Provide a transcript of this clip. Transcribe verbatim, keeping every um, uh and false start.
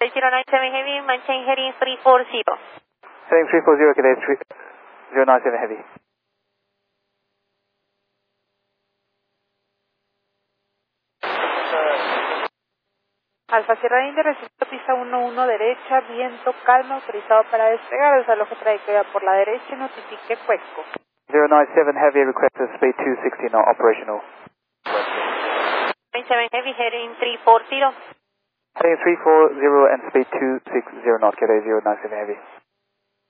zero nine seven Heavy, maintain heading three four zero. Heading three four zero, cadet zero nine seven Heavy. Alfa Sierra India, recibido pista uno uno derecha, viento calma, autorizado para despegar, desalojo trayectoria por la derecha y notifique Cuesco. zero nine seven Heavy, request to speed two sixty knot operational. nine seven Heavy, heading three four zero. Heading three four zero and speed two sixty knot, cadet zero nine seven Heavy.